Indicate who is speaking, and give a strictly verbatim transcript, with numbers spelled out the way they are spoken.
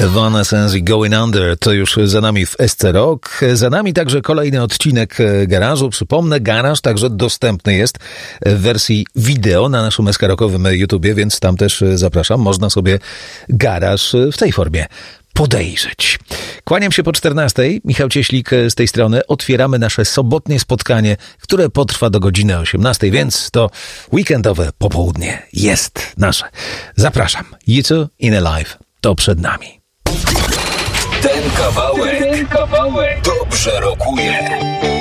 Speaker 1: Evanescence i Going Under to już za nami w S C Rock. Za nami także kolejny odcinek Garażu. Przypomnę, Garaż także dostępny jest w wersji wideo na naszym S K Rockowym YouTubie, więc tam też zapraszam. Można sobie Garaż w tej formie podejrzeć. Kłaniam się po czternastej. Michał Cieślik z tej strony. Otwieramy nasze sobotnie spotkanie, które potrwa do godziny osiemnastej, więc to weekendowe popołudnie jest nasze. Zapraszam. U two in Alive. To przed nami.
Speaker 2: Ten kawałek, ten kawałek dobrze rokuje.